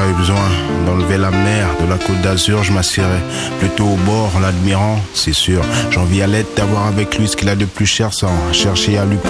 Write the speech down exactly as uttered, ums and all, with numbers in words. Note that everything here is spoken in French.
eu besoin d'enlever la mer de la côte d'Azur, je m'assierai plutôt au bord en l'admirant, c'est sûr. J'envie à l'aide d'avoir avec lui ce qu'il a de plus cher sans chercher à lui